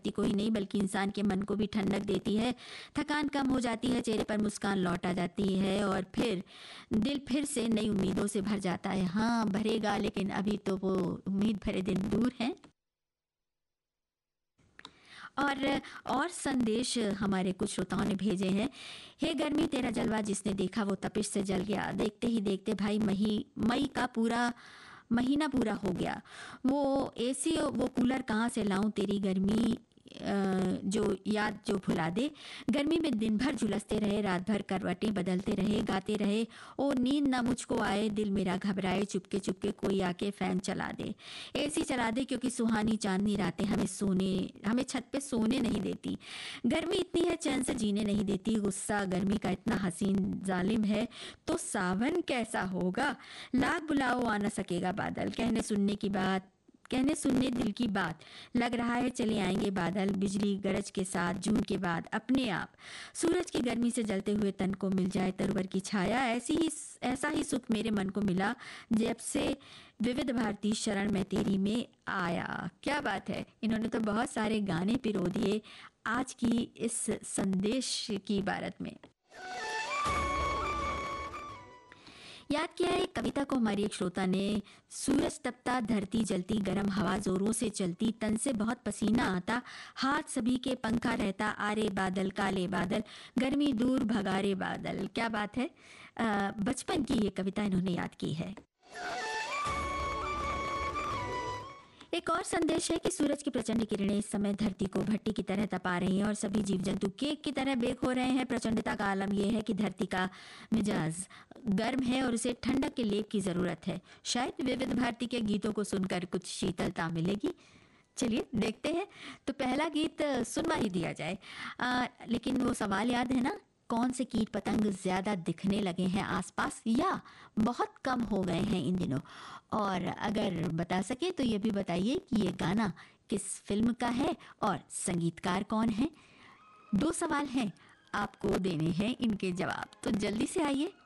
व्यक्ति को ही नहीं बल्कि इंसान के मन को भी ठंडक देती है। थकान कम हो जाती है, चेहरे पर मुस्कान लौट आ जाती है और फिर दिल फिर से नई उम्मीदों से भर जाता है। हाँ भरेगा, लेकिन अभी तो वो उम्मीद भरे दिन दूर हैं। और संदेश हमारे कुछ श्रोताओं ने भेजे हैं। हे गर्मी तेरा जलवा जिसने देखा वो तपिश से जल गया। देखते ही देखते भाई मई का पूरा महीना पूरा हो गया। वो एसी वो कूलर कहाँ से लाऊं, तेरी गर्मी जो याद जो भुला दे। गर्मी में दिन भर झुलसते रहे, रात भर करवटें बदलते रहे, गाते रहे ओ नींद ना मुझको आए, दिल मेरा घबराए, चुपके चुपके कोई आके फैन चला दे, एसी चला दे, क्योंकि सुहानी चांदनी रातें हमें छत पे सोने नहीं देती। गर्मी इतनी है चैन से जीने नहीं देती। गुस्सा गर्मी का इतना हसीन जालिम है तो सावन कैसा होगा। लाख बुलाओ आ न सकेगा बादल, कहने सुनने दिल की बात। लग रहा है चले आएंगे बादल, बिजली गरज के साथ जून के बाद अपने आप। सूरज की गर्मी से जलते हुए तन को मिल जाए तरवर की छाया। ऐसा ही सुख मेरे मन को मिला जब से विविध भारती शरण में तेरी में आया। क्या बात है, इन्होंने तो बहुत सारे गाने पिरो दिए आज की इस संदेश की इबारत में। याद किया है एक कविता को हमारी एक श्रोता ने। सूरज तपता, धरती जलती, गर्म हवा जोरों से चलती, तन से बहुत पसीना आता, हाथ सभी के पंखा रहता, आरे बादल काले बादल, गर्मी दूर भगारे बादल। क्या बात है, बचपन की ये कविता इन्होंने याद की है। एक और संदेश है कि सूरज की प्रचंड किरणें इस समय धरती को भट्टी की तरह तपा रही हैं और सभी जीव जंतु केक की तरह बेक हो रहे हैं। प्रचंडता का आलम यह है कि धरती का मिजाज गर्म है और उसे ठंडक के लेप की जरूरत है। शायद विविध भारती के गीतों को सुनकर कुछ शीतलता मिलेगी। चलिए देखते हैं, तो पहला गीत सुनवा ही दिया जाए। लेकिन वो सवाल याद है ना, कौन से कीट पतंग ज्यादा दिखने लगे हैं आसपास या बहुत कम हो गए हैं इन दिनों। और अगर बता सके तो ये भी बताइए कि ये गाना किस फिल्म का है और संगीतकार कौन है। 2 सवाल हैं, आपको देने हैं इनके जवाब, तो जल्दी से आइए।